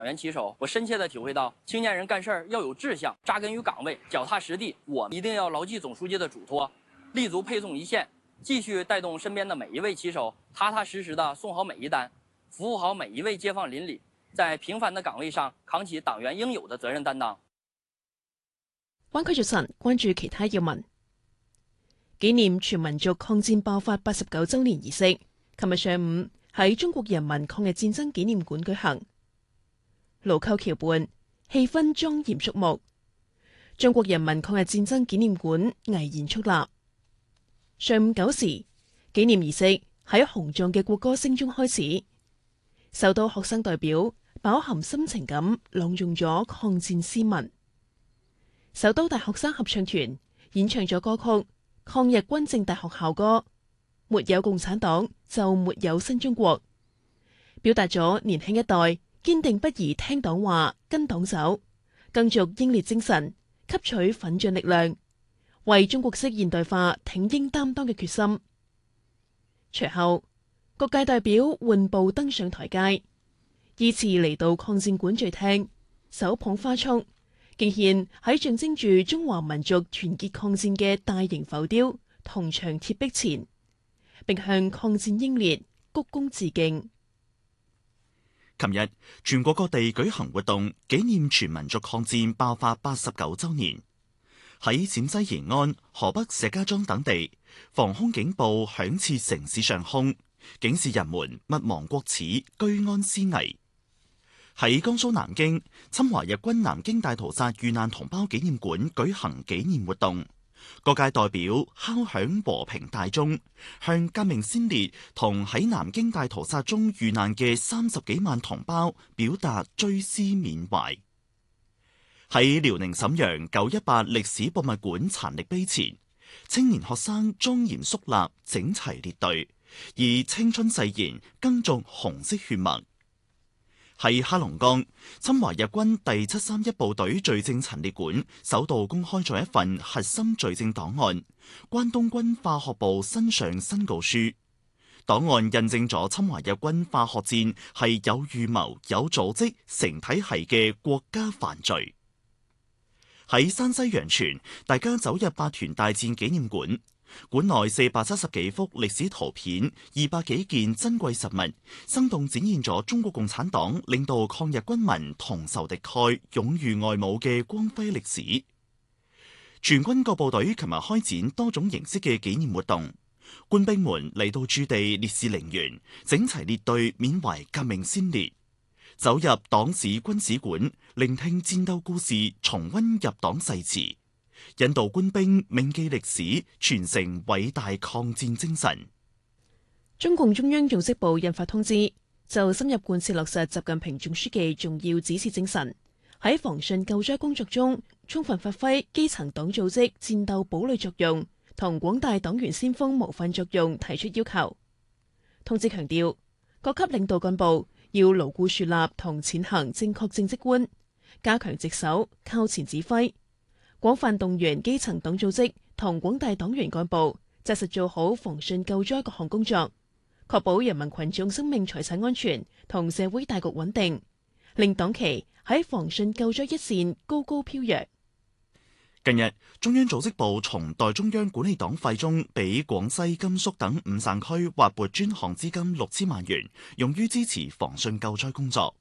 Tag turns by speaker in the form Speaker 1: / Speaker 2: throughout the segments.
Speaker 1: 员旗手，我深切地体会到，青年人干事儿要有志向，扎根于岗位，脚踏实地。我一定要牢记总书记的嘱托，立足配送一线，继续带动身边的每一位旗手，踏踏实实地送好每一单，服务好每一位街坊邻里，在平凡的岗位上扛起黨員應有的責任擔當。
Speaker 2: 灣區早晨，關注其他要聞。紀念全民族抗戰爆發89週年儀式，琴日上午喺中國人民抗日戰爭紀念館舉行。盧溝橋畔，氣氛莊嚴肅穆。中國人民抗日戰爭紀念館巍然矗立。上午9時，紀念儀式喺雄壯嘅國歌聲中開始。首都學生代表飽含深情咁朗誦咗抗戰詩文。首都大學生合唱團演唱咗歌曲《抗日軍政大學校歌》，沒有共產黨就沒有新中國，表達咗年輕一代堅定不移聽黨話、跟黨走，更續英烈精神，吸取奮進力量，為中國式現代化挺英擔當嘅決心。隨後，各界代表緩步登上台階，依次嚟到抗戰館序廳，手捧花束，敬獻喺象徵住中華民族團結抗戰嘅大型浮雕銅牆鐵壁前，並向抗戰英烈鞠躬致敬。
Speaker 3: 琴日，全國各地舉行活動，紀念全民族抗戰爆發89週年。喺陝西延安、河北石家莊等地，防空警報響徹城市上空，警示人們勿忘國恥，居安思危。喺江蘇南京，侵華日軍南京大屠殺遇難同胞紀念館舉行紀念活動，各界代表敲響和平大鐘，向革命先烈同喺南京大屠殺中遇難嘅30幾萬同胞表達追思緬懷。喺遼寧瀋陽918歷史博物館殘曆碑前，青年學生莊嚴肅立，整齊列隊，以青春誓言耕耘紅色血脈。喺黑龍江，侵華日軍第731部隊罪證陳列館首度公開咗一份核心罪證檔案——關東軍化學部新上申告書。檔案印證咗侵華日軍化學戰係有預謀、有組織、成體系嘅國家犯罪。喺山西陽泉，大家走入百團大戰紀念館。館內470幾幅歷史圖片、200幾件珍貴實物，生動展現咗中國共產黨領導抗日軍民同仇敵愾、勇於外侮嘅光輝歷史。全軍各部隊琴日開展多種形式嘅紀念活動，官兵們嚟到駐地烈士陵園，整齊列隊緬懷革命先烈，走入黨史軍史館，聆聽戰鬥故事，重溫入黨誓詞，引導官兵銘記歷史，傳承偉大抗戰精神。
Speaker 2: 中共中央組織部印發通知，就深入貫徹落實習近平總書記重要指示精神，喺防汛救災工作中充分發揮基層黨組織戰鬥堡壘作用同廣大黨員先鋒模範作用提出要求。通知強調，各級領導幹部要牢固樹立同踐行正確政績觀，加強值守、靠前指揮，廣泛動員基層黨組織同廣大黨員幹部，紮實做好防汛救災各項工作，確保人民群眾生命財產安全同社會大局穩定，令黨旗喺防汛救災一線高高飄揚。
Speaker 3: 近日，中央組織部從代中央管理黨費中俾廣西、甘肅等5省區劃撥專項資金6000萬元，用於支持防汛救災工作。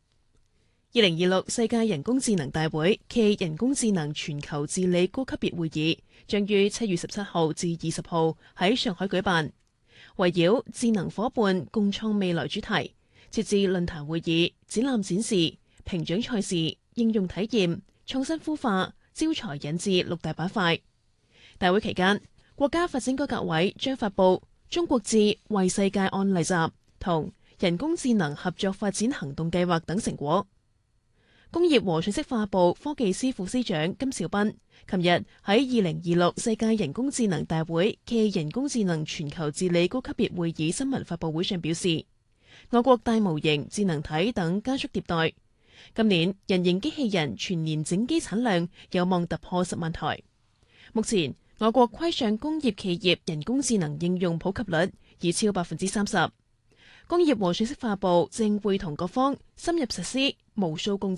Speaker 2: 2026世界人工智能大會暨人工智能全球治理高級別會議將於7月17號至20號喺上海舉辦，圍繞智能夥伴共創未來主題，設置論壇會議、展覽展示、評獎賽事、應用體驗、創新孵化、招才引智6大板塊。大會期間，國家發展改革委將發布《中國智為世界案例集》同人工智能合作發展行動計劃等成果。工業和信息化部科技司副司長金兆斌琴日喺2026世界人工智能大會暨人工智能全球治理高級別會議新聞發佈會上表示，我國大模型、智能體等加速迭代，今年人形機器人全年整機產量有望突破10萬台。目前，我國規上工業企業人工智能應用普及率已超30%。工業和信息化部正會同各方深入實施無數共